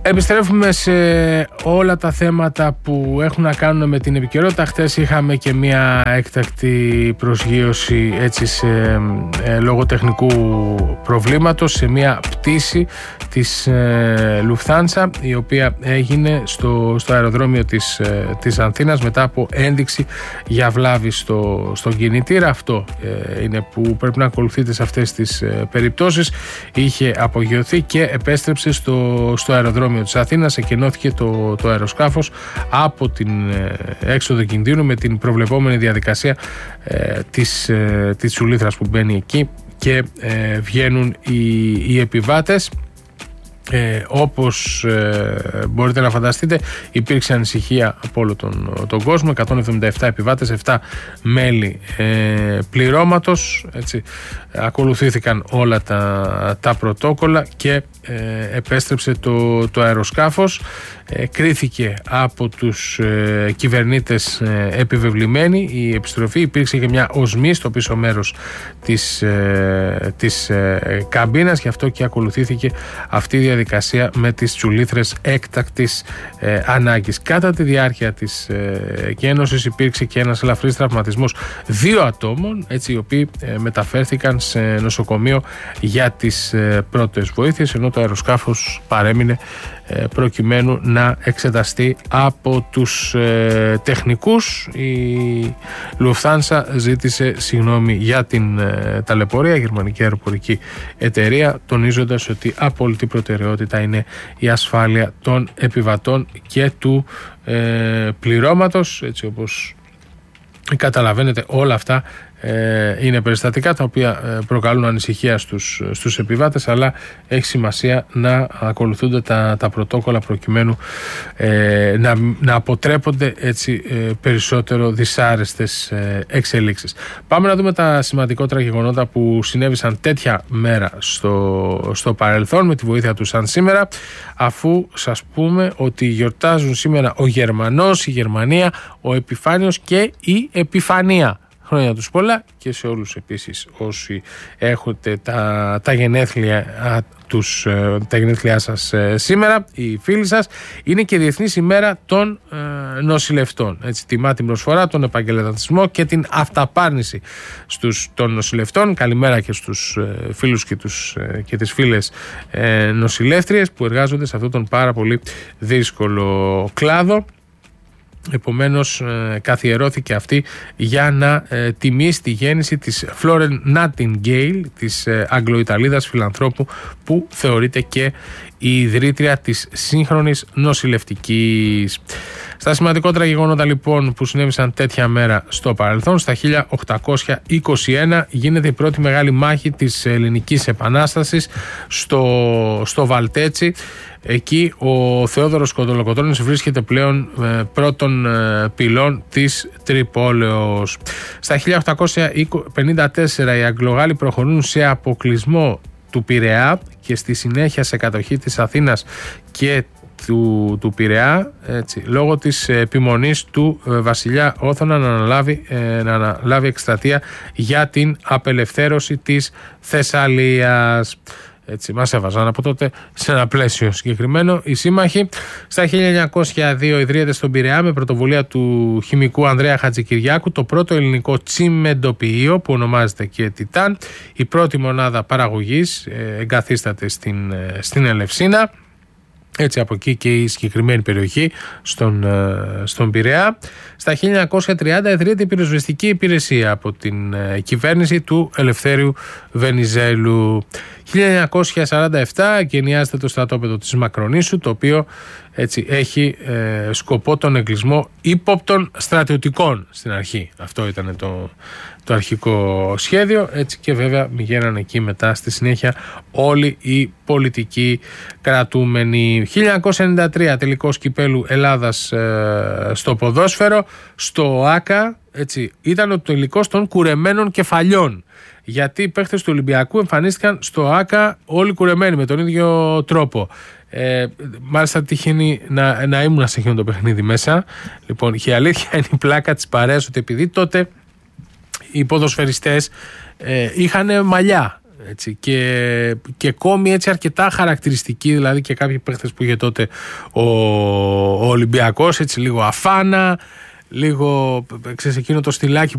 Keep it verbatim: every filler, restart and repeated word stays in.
Επιστρέφουμε σε όλα τα θέματα που έχουν να κάνουν με την επικαιρότητα. Χθες είχαμε και μια έκτακτη προσγείωση έτσι σε, ε, λόγω τεχνικού προβλήματος σε μια πτήση της ε, Lufthansa, η οποία έγινε στο, στο αεροδρόμιο της, ε, της Αθήνας μετά από ένδειξη για βλάβη στο, στον κινητήρα. Αυτό ε, είναι που πρέπει να ακολουθείτε σε αυτές τις ε, περιπτώσεις. Είχε απογειωθεί και επέστρεψε στο, στο αεροδρόμιο της Αθήνας. Εκενώθηκε το, το αεροσκάφος από την ε, έξοδο κινδύνου με την προβλεπόμενη διαδικασία ε, της, ε, της τσουλήθρας που μπαίνει εκεί και ε, βγαίνουν οι, οι επιβάτες. Ε, όπως ε, μπορείτε να φανταστείτε, υπήρξε ανησυχία από όλο τον, τον κόσμο. εκατόν εβδομήντα επτά επιβάτες, επτά μέλη ε, πληρώματος, έτσι. Ακολουθήθηκαν όλα τα, τα πρωτόκολλα και ε, επέστρεψε το, το αεροσκάφος. Ε, κρίθηκε από τους ε, κυβερνήτες ε, επιβεβλημένη η επιστροφή. Υπήρξε και μια οσμή στο πίσω μέρος της, ε, της ε, καμπίνας, γι' αυτό και ακολουθήθηκε αυτή η διαδικασία με τις τσουλήθρες έκτακτης ε, ανάγκης. Κατά τη διάρκεια της ε, κένωσης υπήρξε και ένας ελαφρύς τραυματισμός δύο ατόμων, έτσι, οι οποίοι ε, μεταφέρθηκαν σε νοσοκομείο για τις ε, πρώτες βοήθειες, ενώ το αεροσκάφος παρέμεινε ε, προκειμένου να εξεταστεί από τους ε, τεχνικούς. Η Lufthansa ζήτησε συγγνώμη για την ε, ταλαιπωρία, η γερμανική αεροπορική εταιρεία, τονίζοντας ότι απόλυτη προτεραιότητα είναι η ασφάλεια των επιβατών και του ε, πληρώματος. Έτσι, όπως καταλαβαίνετε, όλα αυτά ε, είναι περιστατικά τα οποία ε, προκαλούν ανησυχία στους, στους επιβάτες, αλλά έχει σημασία να ακολουθούνται τα, τα πρωτόκολλα προκειμένου ε, να, να αποτρέπονται έτσι ε, περισσότερο δυσάρεστες ε, εξελίξεις. Πάμε να δούμε τα σημαντικότερα γεγονότα που συνέβησαν τέτοια μέρα στο, στο παρελθόν με τη βοήθεια του σαν σήμερα, αφού σας πούμε ότι γιορτάζουν σήμερα ο Γερμανός, η Γερμανία, ο Επιφάνιος και η Επιφανία. Χρόνια τους πολλά και σε όλους επίσης όσοι έχετε τα, τα, γενέθλια, τους, τα γενέθλιά σας ε, σήμερα, οι φίλοι σας. Είναι και Διεθνής ημέρα των ε, νοσηλευτών. Έτσι, τιμά την προσφορά, τον επαγγελματισμό και την αυταπάρνηση στους, των νοσηλευτών. Καλημέρα και στους ε, φίλους και, τους, ε, και τις φίλες ε, νοσηλεύτριες που εργάζονται σε αυτόν τον πάρα πολύ δύσκολο κλάδο. Επομένως ε, καθιερώθηκε αυτή για να ε, τιμήσει τη γέννηση της Florence Nightingale, της ε, Αγγλοϊταλίδας φιλανθρώπου που θεωρείται και η ιδρύτρια της σύγχρονης νοσηλευτικής. Στα σημαντικότερα γεγονότα λοιπόν που συνέβησαν τέτοια μέρα στο παρελθόν, στα χίλια οκτακόσια είκοσι ένα γίνεται η πρώτη μεγάλη μάχη της Ελληνικής Επανάστασης στο, στο Βαλτέτσι. Εκεί ο Θεόδωρος Κοντολοκοτρώνης βρίσκεται πλέον ε, πρώτων ε, πυλών της Τρυπόλεως. Στα χίλια οκτακόσια πενήντα τέσσερα οι Αγγλογάλοι προχωρούν σε αποκλεισμό του Πειραιά και στη συνέχεια σε κατοχή της Αθήνας και του, του Πειραιά, έτσι, λόγω της επιμονής του ε, βασιλιά Όθωνα να αναλάβει, ε, να αναλάβει εκστρατεία για την απελευθέρωση της Θεσσαλίας. Έτσι, μας έβαζαν από τότε σε ένα πλαίσιο συγκεκριμένο. Οι σύμμαχοι στα χίλια εννιακόσια δύο ιδρύεται στον Πειραιά με πρωτοβουλία του χημικού Ανδρέα Χατζικυριάκου το πρώτο ελληνικό τσιμεντοποιείο που ονομάζεται και Τιτάν. Η πρώτη μονάδα παραγωγής ε, εγκαθίσταται στην, ε, στην Ελευσίνα. Έτσι, από εκεί και η συγκεκριμένη περιοχή στον, στον Πειραιά. Στα χίλια εννιακόσια τριάντα ιδρύεται η πυροσβεστική υπηρεσία από την ε, κυβέρνηση του Ελευθέριου Βενιζέλου. χίλια εννιακόσια σαράντα επτά εγκαινιάζεται το στρατόπεδο της Μακρονήσου, το οποίο έτσι έχει ε, σκοπό τον εγκλισμό ύποπτων στρατιωτικών στην αρχή. Αυτό ήταν το, το αρχικό σχέδιο. Έτσι, και βέβαια πηγαίνανε εκεί μετά στη συνέχεια όλοι οι πολιτικοί κρατούμενοι. χίλια εννιακόσια ενενήντα τρία τελικός κυπέλου Ελλάδας ε, στο ποδόσφαιρο, στο ΆΚΑ. Έτσι, ήταν ο τελικός των κουρεμένων κεφαλιών. Γιατί οι παίχτες του Ολυμπιακού εμφανίστηκαν στο ΆΚΑ όλοι κουρεμένοι με τον ίδιο τρόπο. Ε, μάλιστα τυχαίνει να, να ήμουν σε εκείνο το παιχνίδι μέσα. Λοιπόν, και η αλήθεια είναι η πλάκα της παρέας ότι επειδή τότε οι ποδοσφαιριστές ε, είχαν μαλλιά. Έτσι, και, και κόμοι έτσι αρκετά χαρακτηριστικοί, δηλαδή και κάποιοι παίχτες που είχε τότε ο, ο Ολυμπιακός, έτσι λίγο αφάνα, λίγο, ξέρεις, εκείνο το στυλάκι